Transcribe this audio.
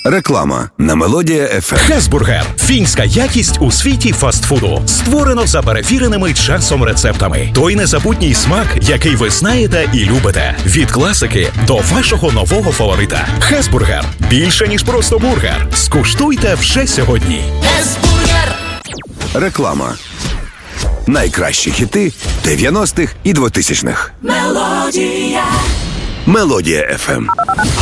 Реклама на Мелодія ФМ. Хесбургер – фінська якість у світі фастфуду. Створено за перевіреними часом рецептами. Той незабутній смак, який ви знаєте і любите. Від класики до вашого нового фаворита. Хесбургер – більше, ніж просто бургер. Скуштуйте вже сьогодні. Хесбургер. Реклама. Найкращі хіти 90-х і 2000-х. Мелодія. Мелодія ФМ.